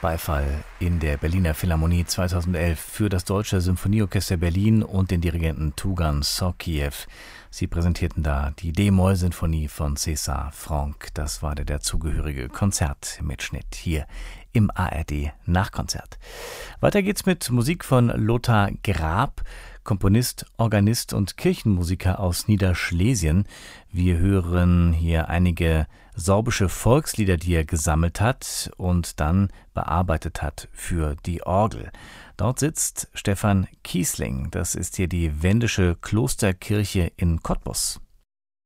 Beifall in der Berliner Philharmonie 2011 für das Deutsche Symphonieorchester Berlin und den Dirigenten Tugan Sokiev. Sie präsentierten da die D-Moll-Sinfonie von César Franck. Das war der dazugehörige Konzertmitschnitt hier im ARD Nachkonzert. Weiter geht's mit Musik von Lothar Grab, Komponist, Organist und Kirchenmusiker aus Niederschlesien. Wir hören hier einige sorbische Volkslieder, die er gesammelt hat und dann bearbeitet hat für die Orgel. Dort sitzt Stefan Kiesling. Das ist hier die wendische Klosterkirche in Cottbus.